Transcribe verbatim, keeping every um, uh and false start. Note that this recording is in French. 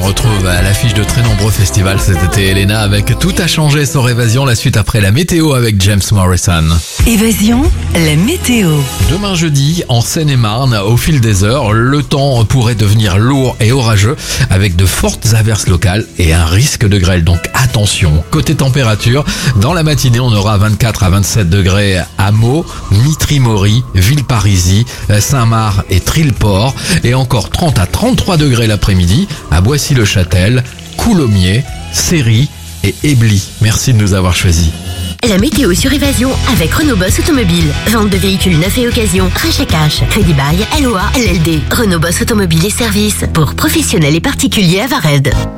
retrouve à l'affiche de très nombreux festivals cet été. Elena avec Tout a changé sur Évasion. La suite après la météo avec James Morrison. Évasion, la météo. Demain jeudi, en Seine-et-Marne, au fil des heures, le temps pourrait devenir lourd et orageux avec de fortes averses locales et un risque de grêle. Donc attention. Côté température, dans la matinée, on aura vingt-quatre à vingt-sept degrés à Meaux, Mitry-Mory, Villeparisis, Saint-Marc et Trilleport. Et encore trente à trente-trois degrés l'après-midi à Boissy-le-Châtel, Coulommiers, Céry et Ebly. Merci de nous avoir choisis. La météo sur Évasion avec Renault Boss Automobile. Vente de véhicules neufs et occasion, rachat cash, crédit bail, L O A, L L D. Renault Boss Automobile et services pour professionnels et particuliers à Vared.